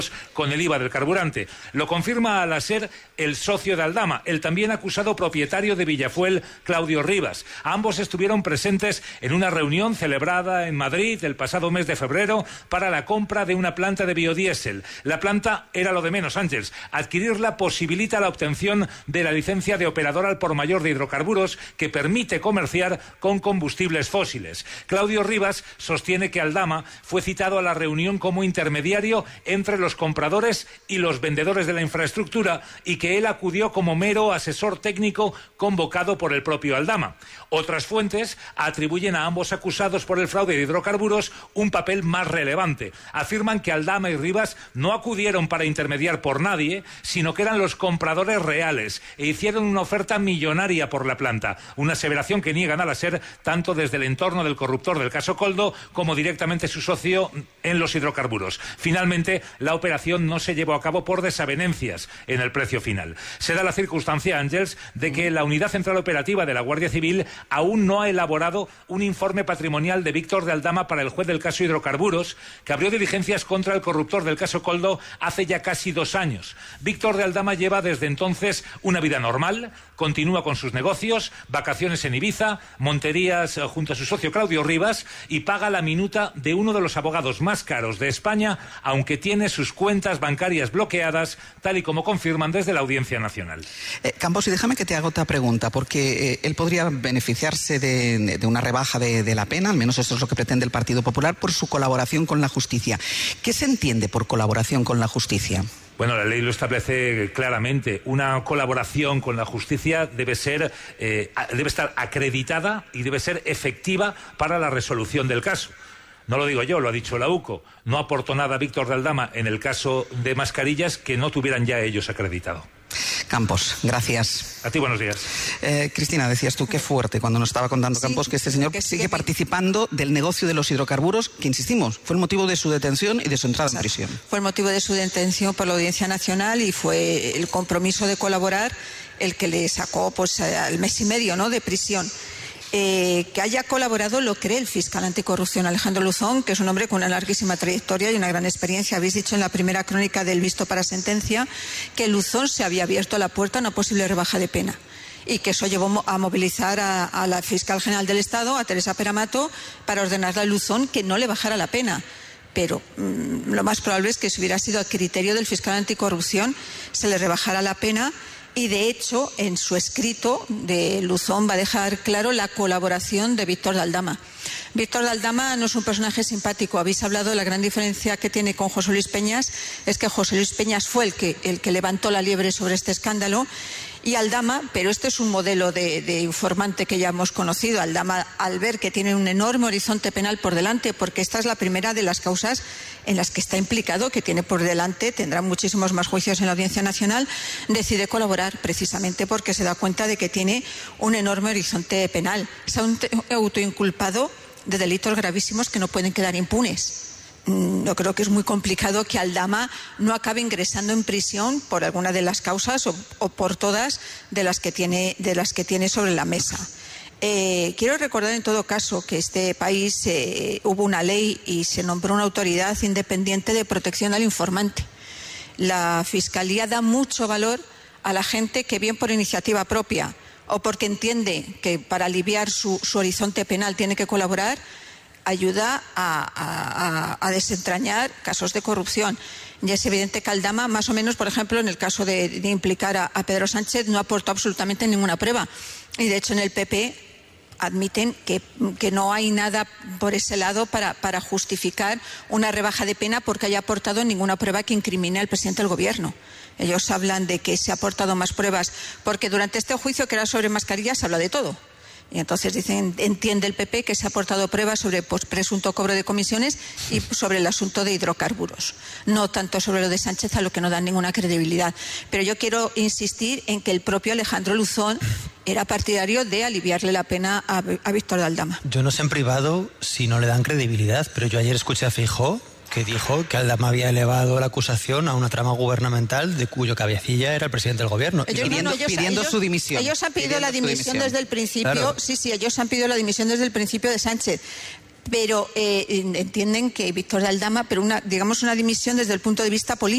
con el IVA del carburante. Lo confirma al SER el socio de Aldama, el también acusado propietario de Villafuel, Claudio Rivas. Ambos estuvieron presentes en una reunión celebrada en Madrid el pasado mes de febrero para la compra de una planta de biodiesel. La planta era lo de menos, Ángeles. Adquirirla posibilita la obtención de la licencia de operador al por mayor de hidrocarburos que permite comerciar con combustibles fósiles. Claudio Rivas sostiene que Aldama fue citado a la reunión como intermediario entre los compradores y los vendedores de la infraestructura y que él acudió como mero asesor técnico convocado por el propio Aldama. Otras fuentes atribuyen a ambos acusados por el fraude de hidrocarburos un papel más relevante. Afirman que Aldama y Rivas no acudieron para intermediar por nadie, sino que eran los compradores reales e hicieron una oferta millonaria por la planta. Una aseveración que niegan al SER tanto desde el entorno del corruptor del caso Koldo como directamente su socio en los hidrocarburos. Finalmente, la operación no se llevó a cabo por desavenencias en el precio final. Se da la circunstancia, Ángels, de que la Unidad Central Operativa de la Guardia Civil aún no ha elaborado un informe patrimonial de Víctor de Aldama para el juez del caso hidrocarburos, que abrió diligencias contra el corruptor del caso Koldo hace ya casi 2 años. Víctor de Aldama lleva desde entonces una vida normal, continúa con sus negocios, vacaciones en Ibiza, monterías junto a su socio Claudio Rivas y paga la minuta de uno de los abogados más caros de España, aunque tiene sus cuentas bancarias bloqueadas, tal y como confirman desde la Audiencia Nacional. Campos, y déjame que te haga otra pregunta, porque él podría beneficiarse de una rebaja de la pena, al menos eso es lo que pretende el Partido Popular, por su colaboración con la justicia. ¿Qué se entiende por colaboración con la justicia? Bueno, la ley lo establece claramente. Una colaboración con la justicia debe estar acreditada y debe ser efectiva para la resolución del caso. No lo digo yo, lo ha dicho la UCO. No aportó nada Víctor de Aldama en el caso de mascarillas que no tuvieran ya ellos acreditado. Campos, gracias. A ti, buenos días. Cristina, decías tú qué fuerte cuando nos estaba contando Campos que este señor sigue participando del negocio de los hidrocarburos, que insistimos, fue el motivo de su detención y de su entrada en prisión. Fue el motivo de su detención por la Audiencia Nacional y fue el compromiso de colaborar el que le sacó al mes y medio, ¿no?, de prisión. Que haya colaborado lo cree el fiscal anticorrupción Alejandro Luzón, que es un hombre con una larguísima trayectoria y una gran experiencia. Habéis dicho en la primera crónica del visto para sentencia que Luzón se había abierto la puerta a una posible rebaja de pena y que eso llevó a movilizar a la fiscal general del Estado, a Teresa Peramato, para ordenarle a Luzón que no le bajara la pena. Pero lo más probable es que si hubiera sido a criterio del fiscal anticorrupción se le rebajara la pena. Y de hecho, en su escrito de Luzón va a dejar claro la colaboración de Víctor de Aldama. Víctor de Aldama no es un personaje simpático. Habéis hablado de la gran diferencia que tiene con José Luis Peñas. Es que José Luis Peñas fue el que levantó la liebre sobre este escándalo. Y Aldama, pero este es un modelo de informante que ya hemos conocido. Aldama, al ver que tiene un enorme horizonte penal por delante, porque esta es la primera de las causas en las que está implicado, que tiene por delante, tendrá muchísimos más juicios en la Audiencia Nacional, decide colaborar precisamente porque se da cuenta de que tiene un enorme horizonte penal. Se ha autoinculpado de delitos gravísimos que no pueden quedar impunes. Yo creo que es muy complicado que Aldama no acabe ingresando en prisión por alguna de las causas o por todas de las que tiene sobre la mesa. Quiero recordar en todo caso que este país hubo una ley y se nombró una autoridad independiente de protección al informante. La Fiscalía da mucho valor a la gente que, bien por iniciativa propia o porque entiende que para aliviar su horizonte penal tiene que colaborar, ayuda a desentrañar casos de corrupción. Y es evidente que Aldama, más o menos, por ejemplo, en el caso de implicar a Pedro Sánchez, no aportó absolutamente ninguna prueba. Y de hecho en el PP admiten que no hay nada por ese lado para justificar una rebaja de pena porque haya aportado ninguna prueba que incrimine al presidente del Gobierno. Ellos hablan de que se ha aportado más pruebas porque durante este juicio, que era sobre mascarillas, se habla de todo. Y entonces dicen, entiende el PP que se ha aportado pruebas sobre presunto cobro de comisiones y sobre el asunto de hidrocarburos. No tanto sobre lo de Sánchez, a lo que no dan ninguna credibilidad. Pero yo quiero insistir en que el propio Alejandro Luzón era partidario de aliviarle la pena a Víctor de Aldama. Yo no sé en privado si no le dan credibilidad, pero yo ayer escuché a Feijóo que dijo que Aldama había elevado la acusación a una trama gubernamental de cuyo cabecilla era el presidente del Gobierno. Pidiendo su dimisión. Ellos han pedido la dimisión desde el principio. Claro. Sí, ellos han pedido la dimisión desde el principio de Sánchez. pero entienden que Víctor de Aldama, pero digamos una dimisión desde el punto de vista político.